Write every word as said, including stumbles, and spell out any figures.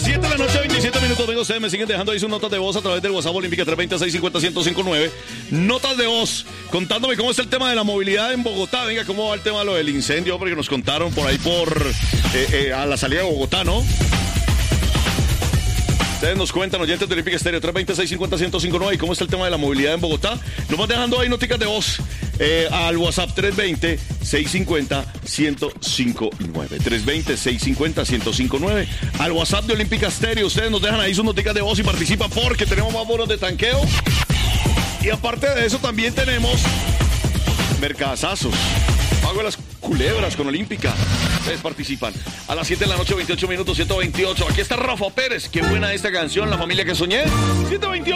siete de la noche, veintisiete minutos. Venga, ustedes me siguen dejando ahí sus notas de voz a través del WhatsApp Olímpica tres dos cero, seis cinco cero, uno cero cinco nueve. Notas de voz, contándome cómo es el tema de la movilidad en Bogotá. Venga, cómo va el tema de lo del incendio, porque nos contaron por ahí por eh, eh, a la salida de Bogotá, ¿no? Ustedes nos cuentan, oyentes de Olímpica Estéreo, tres dos cero, seis cinco cero, uno cero cinco nueve. ¿Y cómo está el tema de la movilidad en Bogotá? Nos van dejando ahí noticas de voz eh, al WhatsApp tres dos cero, seis cinco cero, uno cero cinco nueve. tres dos cero, seis cinco cero, uno cero cinco nueve. Al WhatsApp de Olímpica Estéreo. Ustedes nos dejan ahí sus noticas de voz y participan porque tenemos más bonos de tanqueo. Y aparte de eso también tenemos mercadazos. Pago de las culebras con Olímpica. Ustedes participan. A las siete de la noche, veintiocho minutos, ciento veintiocho. Aquí está Rafa Pérez. Qué buena esta canción, La Familia que Soñé. ciento veintiocho.